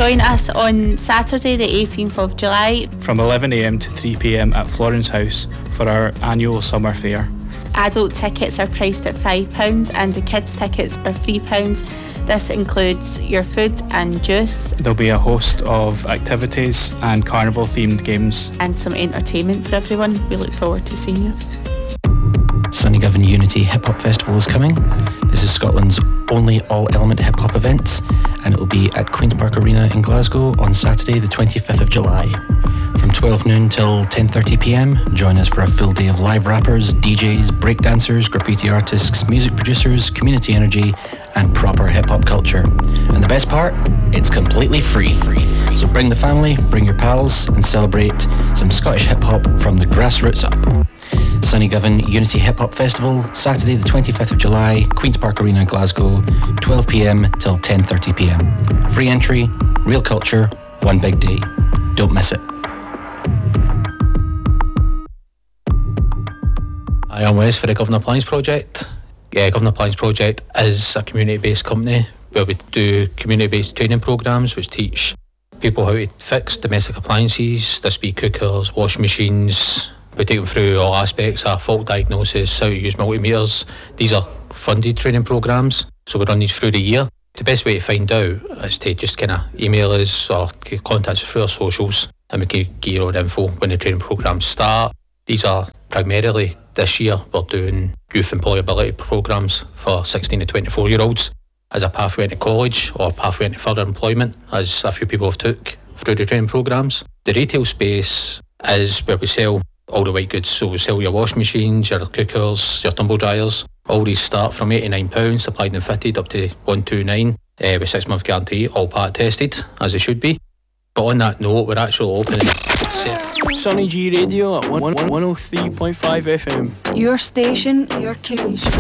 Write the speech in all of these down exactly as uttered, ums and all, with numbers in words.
Join us on Saturday the eighteenth of July from eleven a m to three p m at Florence House for our annual summer fair. Adult tickets are priced at five pounds and the kids tickets are three pounds. This includes your food and juice. There'll be a host of activities and carnival themed games. And some entertainment for everyone. We look forward to seeing you. Sunnygovan Unity Hip Hop Festival is coming. This is Scotland's only all-element hip hop event, and it will be at Queen's Park Arena in Glasgow on Saturday the twenty-fifth of July. From twelve noon till ten thirty p m, join us for a full day of live rappers, D Js, breakdancers, graffiti artists, music producers, community energy, and proper hip-hop culture. And the best part? It's completely free. So bring the family, bring your pals, and celebrate some Scottish hip-hop from the grassroots up. Sunnygovan Unity Hip Hop Festival, Saturday the twenty-fifth of July, Queen's Park Arena, Glasgow, twelve p m till ten thirty p m. Free entry, real culture, one big day. Don't miss it. Hi, I'm Wes for the Governor Appliance Project. Yeah, Governor Appliance Project is a community-based company where we do community-based training programmes which teach people how to fix domestic appliances. This be cookers, washing machines. We take them through all aspects of fault diagnosis, how to use multimeters. These are funded training programmes, so we run these through the year. The best way to find out is to just kind of email us or contact us through our socials, and we can give you all the info when the training programmes start. These are primarily, this year, we're doing youth employability programmes for sixteen to twenty-four year olds as a pathway into college or pathway into further employment, as a few people have took through the training programmes. The retail space is where we sell all the white goods, so we sell your washing machines, your cookers, your tumble dryers. All these start from eighty-nine pounds, supplied and fitted, up to one two nine, uh, with six month guarantee, all part tested, as they should be. But on that note, we're actually opening Sunny G Radio at one oh three point five F M. Your station, your creation.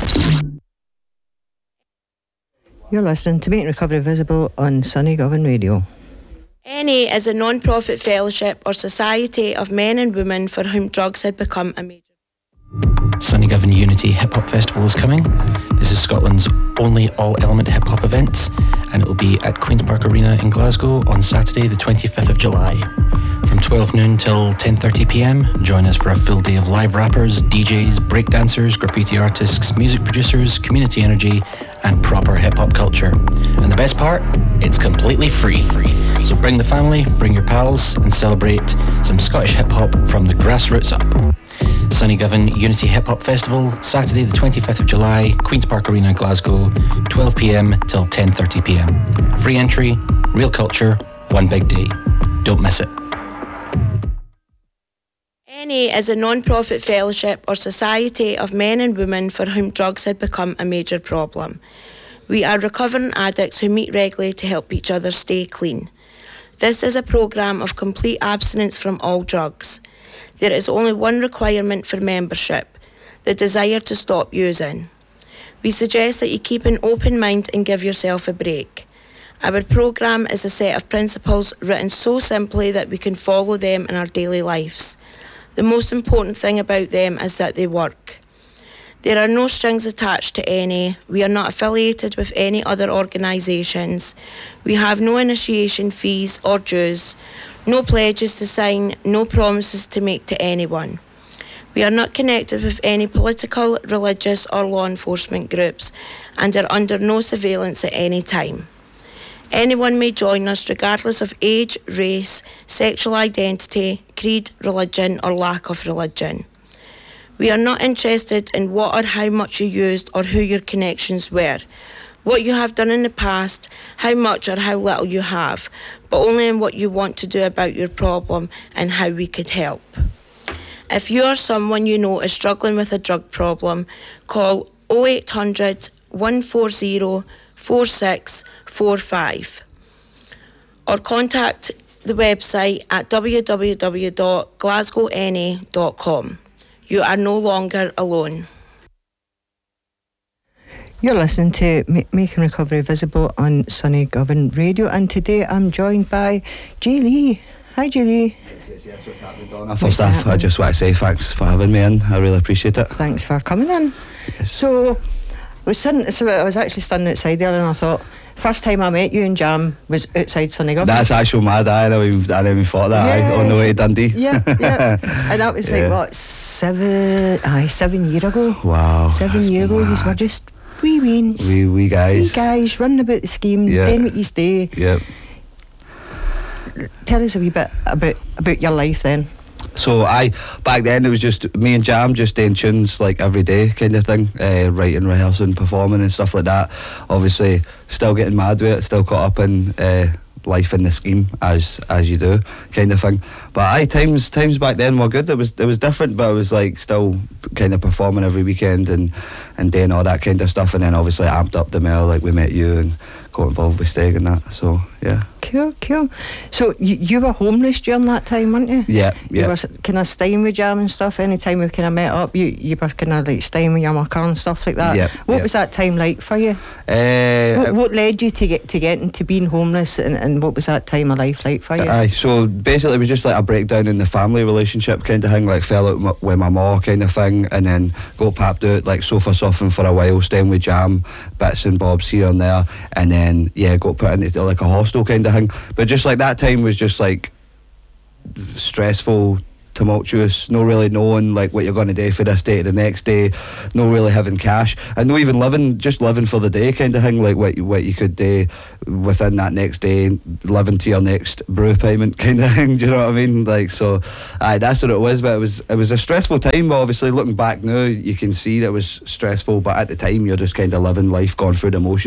You're listening to Make Recovery Visible on Sunnygovan Radio. N A is a non-profit fellowship or society of men and women for whom drugs had become a major... Sunnygovan Unity Hip Hop Festival is coming. This is Scotland's only all-element hip hop event, and it will be at Queen's Park Arena in Glasgow on Saturday the twenty-fifth of July. From twelve noon till ten thirty p m, join us for a full day of live rappers, D Js, breakdancers, graffiti artists, music producers, community energy, and proper hip-hop culture. And the best part? It's completely free. So bring the family, bring your pals, and celebrate some Scottish hip-hop from the grassroots up. Sunnygovan Unity Hip Hop Festival, Saturday the twenty-fifth of July, Queen's Park Arena, Glasgow, twelve p m till ten thirty p m. Free entry, real culture, one big day. Don't miss it. N A is a non-profit fellowship or society of men and women for whom drugs had become a major problem. We are recovering addicts who meet regularly to help each other stay clean. This is a programme of complete abstinence from all drugs. There is only one requirement for membership: the desire to stop using. We suggest that you keep an open mind and give yourself a break. Our programme is a set of principles written so simply that we can follow them in our daily lives. The most important thing about them is that they work. There are no strings attached to N A. We are not affiliated with any other organisations. We have no initiation fees or dues, no pledges to sign, no promises to make to anyone. We are not connected with any political, religious or law enforcement groups and are under no surveillance at any time. Anyone may join us regardless of age, race, sexual identity, creed, religion or lack of religion. We are not interested in what or how much you used or who your connections were, what you have done in the past, how much or how little you have, but only in what you want to do about your problem and how we could help. If you or someone you know is struggling with a drug problem, call oh eight hundred, one four zero, four six four five or contact the website at w w w dot glasgow n a dot com. You are no longer alone. You're listening to M- Making Recovery Visible on Sunnygovan Radio, and today I'm joined by Jay Lee. Hi, Jay Lee. Yes, yes, yes. What's happening, Donna? First off, I just want to say thanks for having me in. I really appreciate it. Thanks for coming in. Yes. So, I was, sitting, so I was actually standing outside there and I thought, first time I met you in Jam was outside Sunnygovan. That's actually mad. I never even, I never even thought that. Yes. Aye, on the way to Dundee. Yeah, yeah. And that was like, Yeah. what, seven, aye, seven year ago. Wow. Seven year ago, you were just wee weens. Wee, wee guys. Wee guys running about the scheme, Yeah. doing what you stay. Yep. Tell us a wee bit about, about your life then. So I back then it was just me and Jam just doing tunes like every day kind of thing, uh, writing, rehearsing, performing and stuff like that. Obviously still getting mad with it, still caught up in uh, life in the scheme as as you do kind of thing. But aye, times times back then were good. It was it was different, but it was like still kind of performing every weekend and and doing all that kind of stuff. And then obviously amped up the mail, like we met you and got involved with Steg and that. So yeah. Cool, cool. So you, you were homeless during that time, weren't you? Yeah, yeah. You were kind of staying with Jam and stuff. Anytime we kind of met up, you you were kind of like staying with your mucker and stuff like that. Yeah, What yeah. was that time like for you? Uh, What, what led you to get to getting to being homeless, and, and what was that time of life like for you? Aye, so basically it was just like a breakdown in the family relationship kind of thing, like fell out m- with my ma kind of thing, and then got papped out like sofa surfing for a while, staying with Jam, bits and bobs here and there, and then yeah, got put into like a hostel kind of thing. But just like that time was just like stressful, tumultuous, no really knowing like what you're going to do for this day to the next day, no really having cash, and no even living, just living for the day kind of thing, like what you, what you could do within that next day, living to your next brew payment kind of thing. Do you know what I mean? Like, so aye, that's what it was. But it was it was a stressful time. But obviously looking back now, you can see that it was stressful, but at the time you're just kind of living life, going through the motions.